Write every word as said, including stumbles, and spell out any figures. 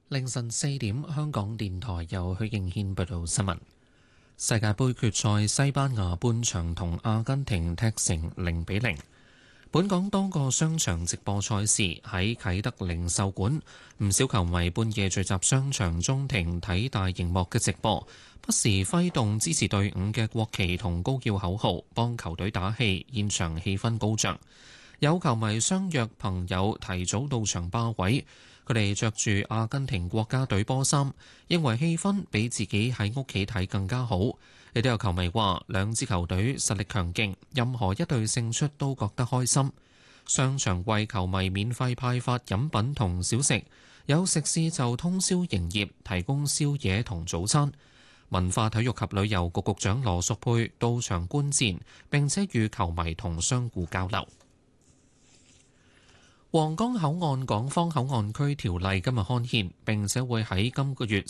凌晨四點，香港電台由許敬軒報道新聞。世界盃決賽，西班牙半場同阿根廷踢成零比零。本港多個商場直播賽事，喺啟德零售館，唔少球迷半夜聚集商場中庭睇大熒幕嘅直播，不時揮動支持隊伍嘅國旗同高叫口號，幫球隊打氣，現場氣氛高漲。有球迷相約朋友提早到場霸位，佢哋着住阿根廷國家隊波衫，認為氣氛比自己喺屋企睇更加好。亦都有球迷話，兩支球隊實力強勁，任何一隊勝出都覺得開心。商場為球迷免費派發飲品同小食，有食肆就通宵營業，提供宵夜同早餐。文化體育及旅遊局局長羅淑佩到場觀戰，並且與球迷同商戶交流。皇崗口岸港方口岸區條例今日刊憲，並且會喺今個月